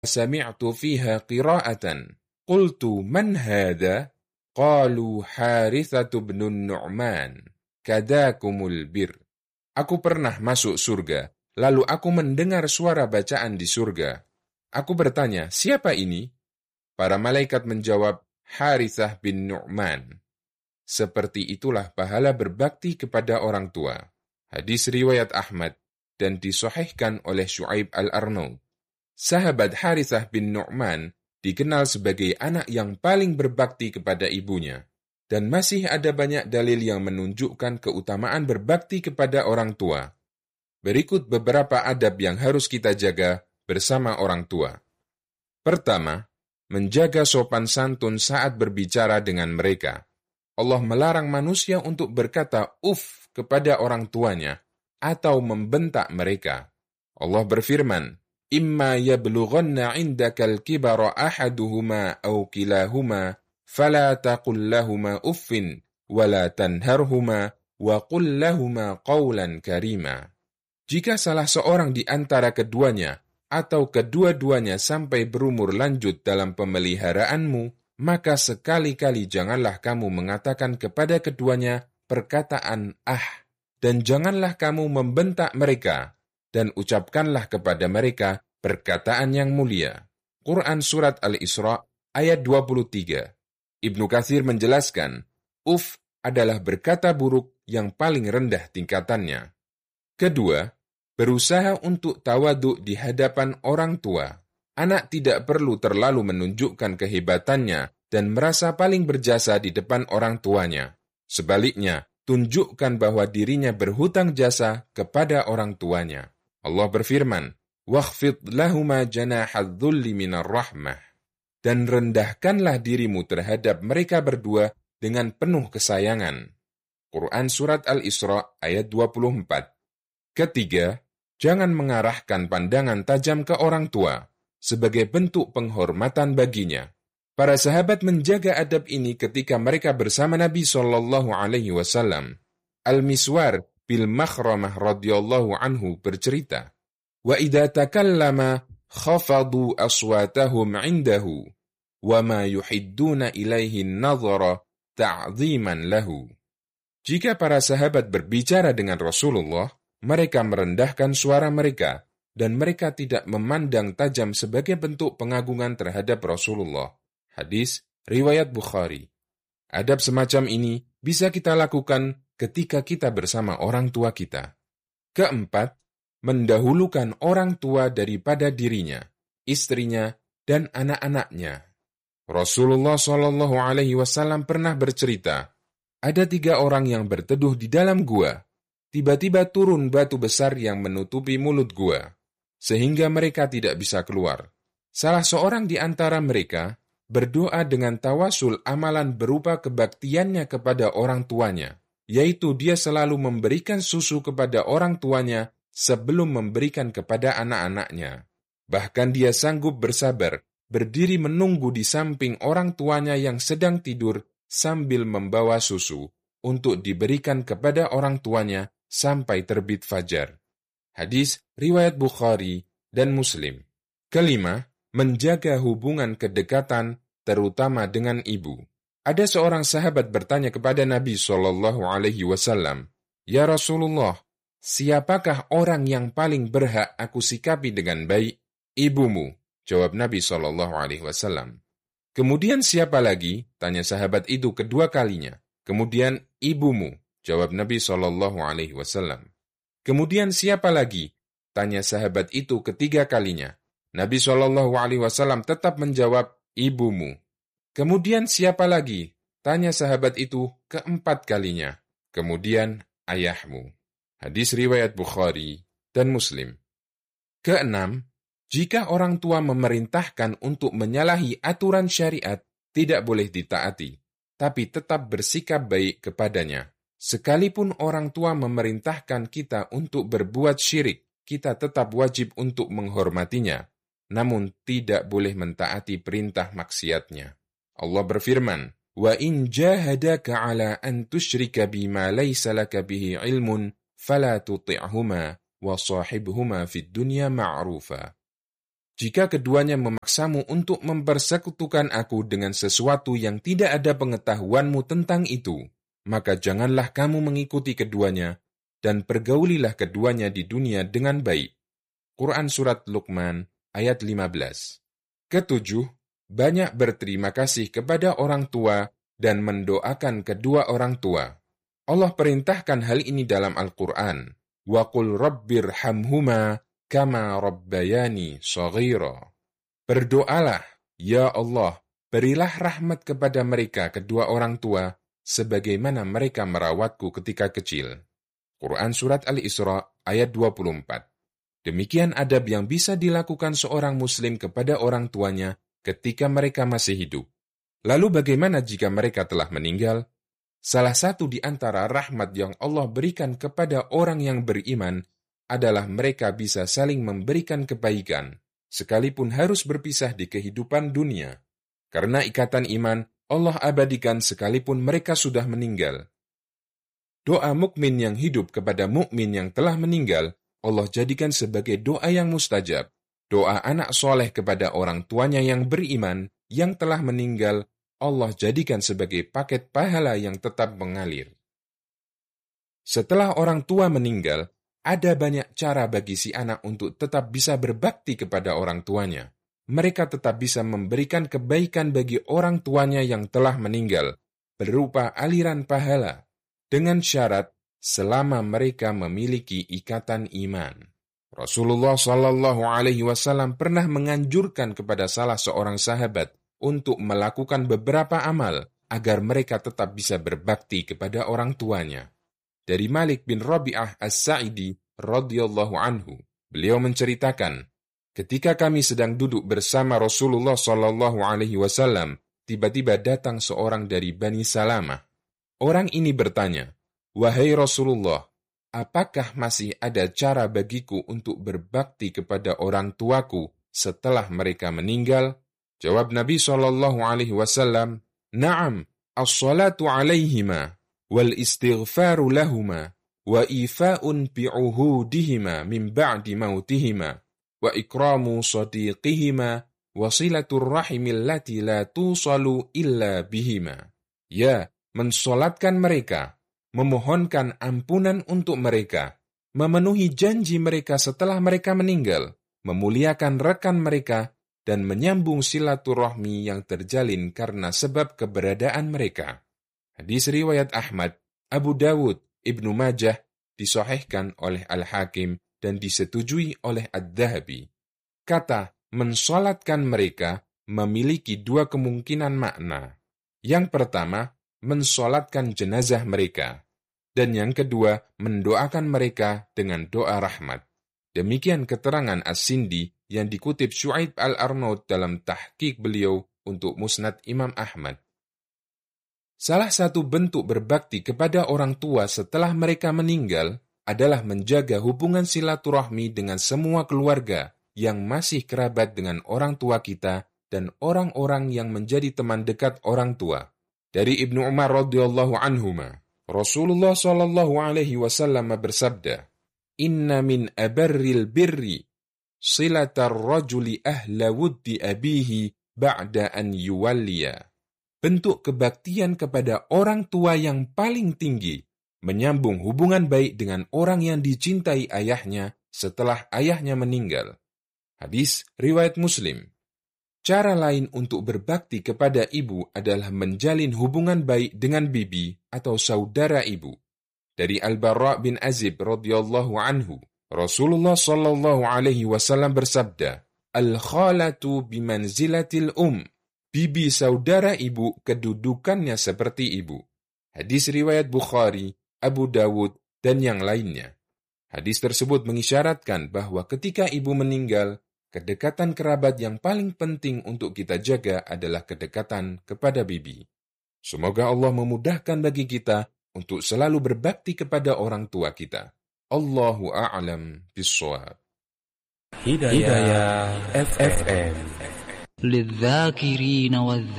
sami'tu fiha qira'atan. Qultu man hadha? Qalu Harithatu bin Nu'man. Kadakumul bir. Aku pernah masuk surga, lalu aku mendengar suara bacaan di surga. Aku bertanya, siapa ini? Para malaikat menjawab, Harithah bin Nu'man. Seperti itulah pahala berbakti kepada orang tua. Hadis riwayat Ahmad dan disahihkan oleh Syu'aib al-Arnaud. Sahabat Harithah bin Nu'man dikenal sebagai anak yang paling berbakti kepada ibunya. Dan masih ada banyak dalil yang menunjukkan keutamaan berbakti kepada orang tua. Berikut beberapa adab yang harus kita jaga bersama orang tua. Pertama, menjaga sopan santun saat berbicara dengan mereka. Allah melarang manusia untuk berkata "uf" kepada orang tuanya atau membentak mereka. Allah berfirman, "Imma yablughanna 'indakal kibara ahaduhuma aw kilahuma fala taqul lahumā uffin wa la tanharhuma wa qul lahumā qawlan karīmā." Jika salah seorang di antara keduanya atau kedua-duanya sampai berumur lanjut dalam pemeliharaanmu, maka sekali-kali janganlah kamu mengatakan kepada keduanya perkataan dan janganlah kamu membentak mereka, dan ucapkanlah kepada mereka perkataan yang mulia. Quran Surat Al-Isra ayat 23. Ibnu Katsir menjelaskan, uf adalah berkata buruk yang paling rendah tingkatannya. Kedua, berusaha untuk tawaduk di hadapan orang tua. Anak tidak perlu terlalu menunjukkan kehebatannya dan merasa paling berjasa di depan orang tuanya. Sebaliknya, tunjukkan bahwa dirinya berhutang jasa kepada orang tuanya. Allah berfirman, "Wakhfid lahuma janahadz-dzulli minar rahmah." Dan rendahkanlah dirimu terhadap mereka berdua dengan penuh kesayangan. Quran Surat Al-Isra ayat 24. Ketiga, jangan mengarahkan pandangan tajam ke orang tua sebagai bentuk penghormatan baginya. Para sahabat menjaga adab ini ketika mereka bersama Nabi SAW. Al-Miswar bil Makhramah radhiyallahu anhu bercerita, "Wa idza takallama khafadu aswatahum 'indahu wa ma yuhidduna ilaihi an-nadhara ta'dhiman lahu." Jika para sahabat berbicara dengan Rasulullah, mereka merendahkan suara mereka dan mereka tidak memandang tajam sebagai bentuk pengagungan terhadap Rasulullah. Hadis riwayat Bukhari. Adab semacam ini bisa kita lakukan ketika kita bersama orang tua kita. Keempat, mendahulukan orang tua daripada dirinya, istrinya, dan anak-anaknya. Rasulullah SAW pernah bercerita, ada 3 orang yang berteduh di dalam gua. Tiba-tiba turun batu besar yang menutupi mulut gua, sehingga mereka tidak bisa keluar. Salah seorang di antara mereka berdoa dengan tawasul amalan berupa kebaktiannya kepada orang tuanya, yaitu dia selalu memberikan susu kepada orang tuanya sebelum memberikan kepada anak-anaknya. Bahkan dia sanggup bersabar, berdiri menunggu di samping orang tuanya yang sedang tidur sambil membawa susu untuk diberikan kepada orang tuanya sampai terbit fajar. Hadis riwayat Bukhari dan Muslim. Kelima, menjaga hubungan kedekatan terutama dengan ibu. Ada seorang sahabat bertanya kepada Nabi SAW, "Ya Rasulullah, siapakah orang yang paling berhak aku sikapi dengan baik?" "Ibumu," jawab Nabi SAW. "Kemudian siapa lagi?" tanya sahabat itu kedua kalinya. "Kemudian ibumu," jawab Nabi SAW. "Kemudian siapa lagi?" tanya sahabat itu ketiga kalinya. Nabi SAW tetap menjawab, "Ibumu." "Kemudian siapa lagi?" tanya sahabat itu keempat kalinya. "Kemudian ayahmu." Hadis riwayat Bukhari dan Muslim. Keenam, jika orang tua memerintahkan untuk menyalahi aturan syariat, tidak boleh ditaati, tapi tetap bersikap baik kepadanya. Sekalipun orang tua memerintahkan kita untuk berbuat syirik, kita tetap wajib untuk menghormatinya, namun tidak boleh mentaati perintah maksiatnya. Allah berfirman, "Wa in jahadaka 'ala an tusyrika bima laysa laka bihi 'ilmun fala tuti'huma wa shahibhuma fid dunya ma'rufa." Jika keduanya memaksamu untuk mempersekutukan aku dengan sesuatu yang tidak ada pengetahuanmu tentang itu, maka janganlah kamu mengikuti keduanya, dan pergaulilah keduanya di dunia dengan baik. Quran Surat Luqman ayat 15. Ketujuh, banyak berterima kasih kepada orang tua dan mendoakan kedua orang tua. Allah perintahkan hal ini dalam Al-Quran. Wa qul rabbirhamhuma kama rabbayani shaghira. Berdoalah, ya Allah, berilah rahmat kepada mereka kedua orang tua, sebagaimana mereka merawatku ketika kecil. Quran Surat Al-Isra ayat 24. Demikian adab yang bisa dilakukan seorang muslim kepada orang tuanya ketika mereka masih hidup. Lalu bagaimana jika mereka telah meninggal? Salah satu di antara rahmat yang Allah berikan kepada orang yang beriman adalah mereka bisa saling memberikan kebaikan, sekalipun harus berpisah di kehidupan dunia. Karena ikatan iman, Allah abadikan sekalipun mereka sudah meninggal. Doa mukmin yang hidup kepada mukmin yang telah meninggal, Allah jadikan sebagai doa yang mustajab. Doa anak soleh kepada orang tuanya yang beriman, yang telah meninggal, Allah jadikan sebagai paket pahala yang tetap mengalir. Setelah orang tua meninggal, ada banyak cara bagi si anak untuk tetap bisa berbakti kepada orang tuanya. Mereka tetap bisa memberikan kebaikan bagi orang tuanya yang telah meninggal, berupa aliran pahala, dengan syarat selama mereka memiliki ikatan iman. Rasulullah SAW pernah menganjurkan kepada salah seorang sahabat untuk melakukan beberapa amal agar mereka tetap bisa berbakti kepada orang tuanya. Dari Malik bin Rabi'ah As-Sa'idi radhiyallahu anhu, beliau menceritakan, ketika kami sedang duduk bersama Rasulullah SAW, tiba-tiba datang seorang dari Bani Salamah. Orang ini bertanya, "Wahai Rasulullah, apakah masih ada cara bagiku untuk berbakti kepada orang tuaku setelah mereka meninggal?" Jawab Nabi SAW, "Na'am, as-salatu alaihima, wal istighfaru lahuma, wa ifa'un bi'uhudihima min ba'di mautihima, wa ikramu sadiqihima, wa silatur rahimillati la tusalu illa bihima." Ya, mensolatkan mereka, memohonkan ampunan untuk mereka, memenuhi janji mereka setelah mereka meninggal, memuliakan rekan mereka, dan menyambung silaturahmi yang terjalin karena sebab keberadaan mereka. Hadis riwayat Ahmad, Abu Dawud, Ibnu Majah, disahihkan oleh Al-Hakim dan disetujui oleh Ad-Dhahabi. Kata mensolatkan mereka memiliki dua kemungkinan makna. Yang pertama, mensolatkan jenazah mereka, dan yang kedua, mendoakan mereka dengan doa rahmat. Demikian keterangan As-Sindi yang dikutip Syu'aib Al-Arnaud dalam tahqiq beliau untuk Musnad Imam Ahmad. Salah satu bentuk berbakti kepada orang tua setelah mereka meninggal adalah menjaga hubungan silaturahmi dengan semua keluarga yang masih kerabat dengan orang tua kita dan orang-orang yang menjadi teman dekat orang tua. Dari Ibnu Umar radhiyallahu anhuma, Rasulullah SAW bersabda, "Inna min abarril birri silatar rajuli ahla wuddi abihi ba'da an yuwalliya." Bentuk kebaktian kepada orang tua yang paling tinggi, menyambung hubungan baik dengan orang yang dicintai ayahnya setelah ayahnya meninggal. Hadis riwayat Muslim. Cara lain untuk berbakti kepada ibu adalah menjalin hubungan baik dengan bibi atau saudara ibu. Dari Al-Bara' bin Azib radhiyallahu anhu, Rasulullah SAW bersabda, "Al-khalatu bimanzilatil Bibi saudara ibu kedudukannya seperti ibu." Hadis riwayat Bukhari, Abu Dawud, dan yang lainnya. Hadis tersebut mengisyaratkan bahwa ketika ibu meninggal, kedekatan kerabat yang paling penting untuk kita jaga adalah kedekatan kepada bibi. Semoga Allah memudahkan bagi kita untuk selalu berbakti kepada orang tua kita. Allahu a'lam bishawab. Hidayah FM. للذاكرين والذاكرين